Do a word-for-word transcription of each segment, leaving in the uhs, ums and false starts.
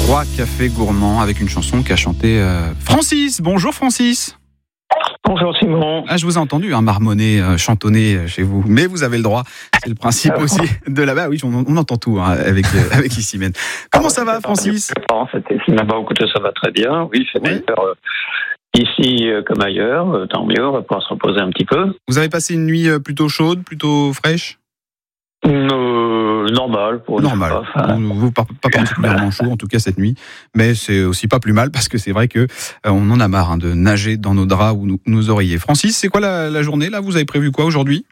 Trois cafés gourmands avec une chanson qu'a chantée euh, Francis. Bonjour Francis. Bonjour Simon. Ah, je vous ai entendu hein, marmonner, euh, chantonner chez vous, mais vous avez le droit. C'est le principe aussi de là-bas. Oui, on, on entend tout hein, avec euh, avec Issimène. Comment ça va, Francis? C'était Simon. Écoutez, ça va très bien. Oui, c'est ouais. meilleur euh, ici euh, comme ailleurs. Euh, tant mieux, on va pouvoir se reposer un petit peu. Vous avez passé une nuit euh, plutôt chaude, plutôt fraîche? Euh, normal pour normal. Enfin... Vous, pas, pas particulièrement chaud en tout cas cette nuit, mais c'est aussi pas plus mal parce que c'est vrai que euh, on en a marre hein, de nager dans nos draps ou nos, nos oreillers. Francis, c'est quoi la, la journée là? Vous avez prévu quoi aujourd'hui?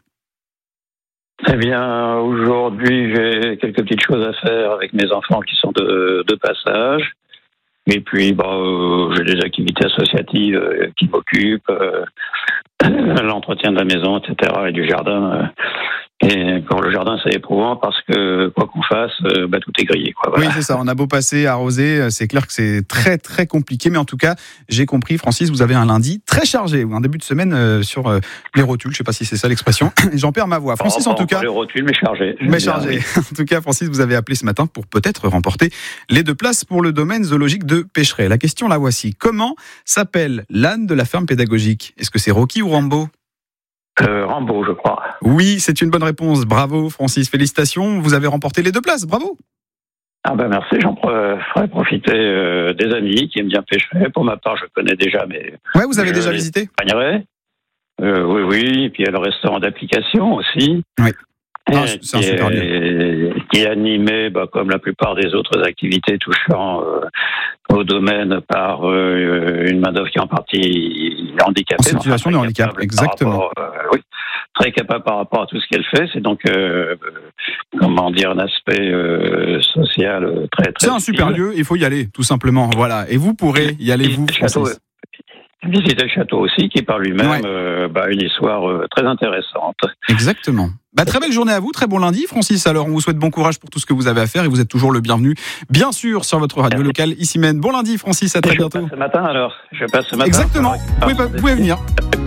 Eh bien, aujourd'hui, j'ai quelques petites choses à faire avec mes enfants qui sont de, de passage. Et puis, bah, euh, j'ai des activités associatives euh, qui m'occupent, euh, l'entretien de la maison, et cetera, et du jardin. Euh, et pour le jardin, c'est éprouvant parce que quoi qu'on fasse, euh, bah, tout est grillé, quoi. Voilà. Oui, c'est ça. On a beau passer, arroser, c'est clair que c'est très, très compliqué. Mais en tout cas, j'ai compris, Francis, vous avez un lundi très chargé, ou un début de semaine euh, sur euh, les rotules. Je ne sais pas si c'est ça l'expression. J'en perds ma voix. Francis, oh, en tout cas. Les rotules, mais chargé. Mais chargé. Bien, oui. En tout cas, Francis, vous avez appelé ce matin pour peut-être remporter les deux places pour le domaine zoologique de Pécheret. La question, la voici. Comment s'appelle l'âne de la ferme pédagogique? Est-ce que c'est Rocky ou Rambo? Euh, Rambo, je crois. Oui, c'est une bonne réponse. Bravo, Francis. Félicitations. Vous avez remporté les deux places. Bravo. Ah ben merci. J'en ferai profiter euh, des amis qui aiment bien Pécheret. Pour ma part, je connais déjà, mais ouais, vous avez déjà visité. Euh, oui, oui. Et puis il y a le restaurant d'application aussi. Oui. Ah, c'est qui, un super est, qui est animé, bah, comme la plupart des autres activités touchant euh, au domaine par euh, une main-d'œuvre qui est en partie handicapée. En situation de handicap, exactement. Rapport, euh, oui, très capable par rapport à tout ce qu'elle fait. C'est donc, euh, comment dire, un aspect euh, social très, très. C'est un super lieu. Il faut y aller, tout simplement. Voilà. Et vous pourrez y aller, vous, Francis. Visiter le château aussi, qui est par lui-même ouais. euh, bah, une histoire euh, très intéressante. Exactement. Bah, très belle journée à vous, très bon lundi, Francis. Alors, on vous souhaite bon courage pour tout ce que vous avez à faire et vous êtes toujours le bienvenu, bien sûr, sur votre radio locale, Issimène. Bon lundi, Francis, à très je bientôt. Passe ce matin, alors. Je passe ce matin. Exactement. Vous pouvez, pas, vous pouvez venir.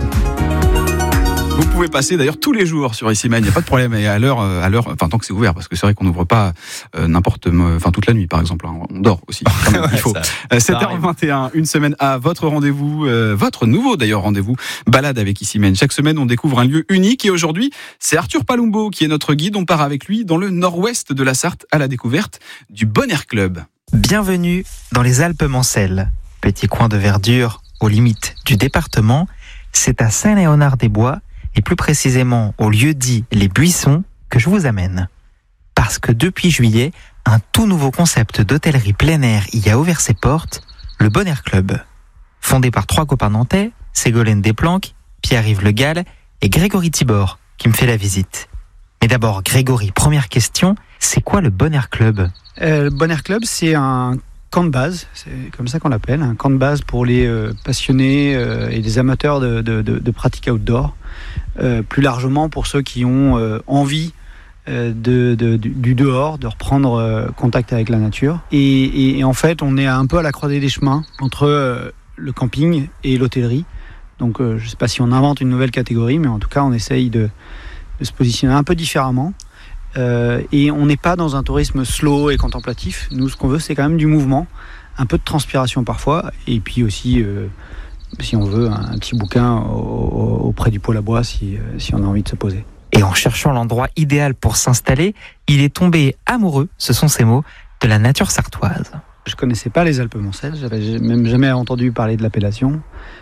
Vous pouvez passer d'ailleurs tous les jours sur Issimène, il n'y a pas de problème. Et à l'heure, à l'heure, enfin tant que c'est ouvert, parce que c'est vrai qu'on n'ouvre pas euh, n'importe, enfin toute la nuit par exemple. Hein, on dort aussi. Quand même, il faut. Euh, sept heures vingt et un, une semaine à votre rendez-vous, euh, votre nouveau d'ailleurs rendez-vous, balade avec Issimène. Chaque semaine, on découvre un lieu unique et aujourd'hui, c'est Arthur Palumbo qui est notre guide. On part avec lui dans le nord-ouest de la Sarthe à la découverte du Bon Air Club. Bienvenue dans les Alpes-Mancelles, petit coin de verdure aux limites du département. C'est à Saint-Léonard-des-Bois. Et plus précisément au lieu dit Les Buissons, que je vous amène. Parce que depuis juillet, un tout nouveau concept d'hôtellerie plein air y a ouvert ses portes, le Bon Air Club. Fondé par trois copains nantais, Ségolène Desplanques, Pierre-Yves Le Gall et Grégory Thibord, qui me fait la visite. Mais d'abord, Grégory, première question, c'est quoi le Bon Air Club ? euh, Le Bon Air Club, c'est un camp de base, c'est comme ça qu'on l'appelle, un camp de base pour les euh, passionnés euh, et les amateurs de, de, de, de pratiques outdoor. Euh, plus largement pour ceux qui ont euh, envie euh, de, de, du, du dehors, de reprendre euh, contact avec la nature. Et, et, et en fait, on est un peu à la croisée des chemins entre euh, le camping et l'hôtellerie. Donc euh, je ne sais pas si on invente une nouvelle catégorie, mais en tout cas, on essaye de, de se positionner un peu différemment. Euh, et on n'est pas dans un tourisme slow et contemplatif. Nous, ce qu'on veut, c'est quand même du mouvement, un peu de transpiration parfois, et puis aussi... Euh, si on veut, un petit bouquin auprès du poêle à bois si, si on a envie de se poser. Et en cherchant l'endroit idéal pour s'installer, il est tombé amoureux, ce sont ses mots, de la nature sartoise. Je ne connaissais pas les Alpes-Mancelles, j'avais même jamais entendu parler de l'appellation.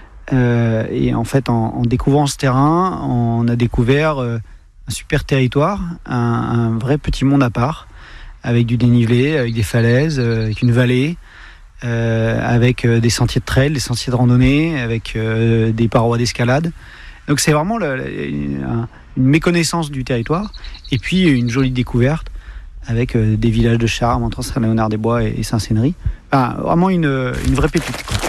Euh, et en fait, en, en découvrant ce terrain, on a découvert euh, un super territoire, un, un vrai petit monde à part, avec du dénivelé, avec des falaises, euh, avec une vallée, Euh, avec euh, des sentiers de trail, des sentiers de randonnée, avec euh, des parois d'escalade. Donc c'est vraiment le, le, une, une méconnaissance du territoire et puis une jolie découverte avec euh, des villages de charme entre Saint-Léonard-des-Bois et, et Saint-Sénéry. Enfin, vraiment une, une vraie pépite, quoi.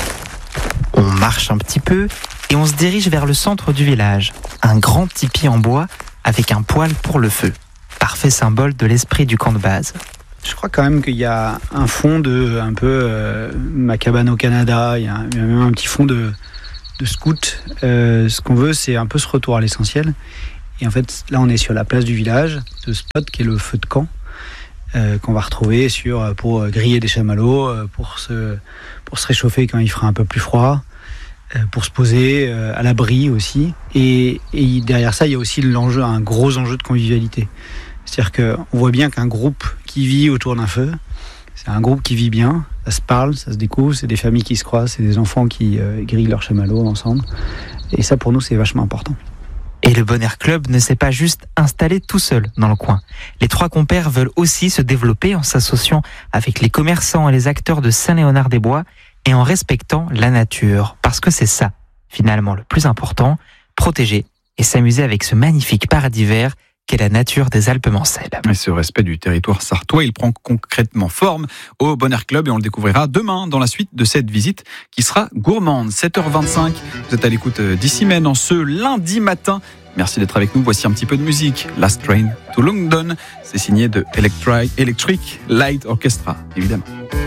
On marche un petit peu et on se dirige vers le centre du village. Un grand tipi en bois avec un poêle pour le feu. Parfait symbole de l'esprit du camp de base. Je crois quand même qu'il y a un fond de un peu euh, ma cabane au Canada, il y a, il y a même un petit fond de, de scout. Euh, ce qu'on veut, c'est un peu ce retour à l'essentiel. Et en fait, là, on est sur la place du village, ce spot qui est le feu de camp. euh, qu'on va retrouver sur, pour griller des chamallows, euh, pour, se, pour se réchauffer quand il fera un peu plus froid, euh, pour se poser euh, à l'abri aussi. Et, et derrière ça, il y a aussi l'enjeu, un gros enjeu de convivialité. C'est-à-dire qu'on voit bien qu'un groupe qui vit autour d'un feu, c'est un groupe qui vit bien, ça se parle, ça se découvre, c'est des familles qui se croisent, c'est des enfants qui euh, grillent leurs chamallows ensemble. Et ça, pour nous, c'est vachement important. Et le Bon Air Club ne s'est pas juste installé tout seul dans le coin. Les trois compères veulent aussi se développer en s'associant avec les commerçants et les acteurs de Saint-Léonard-des-Bois et en respectant la nature. Parce que c'est ça, finalement, le plus important, protéger et s'amuser avec ce magnifique paradis vert qu'est la nature des Alpes-Mancelles. Et ce respect du territoire sartois, il prend concrètement forme au Bon Air Club et on le découvrira demain dans la suite de cette visite qui sera gourmande. sept heures vingt-cinq, vous êtes à l'écoute d'Issimen en ce lundi matin. Merci d'être avec nous. Voici un petit peu de musique. Last Train to London, c'est signé de Electric Light Orchestra, évidemment.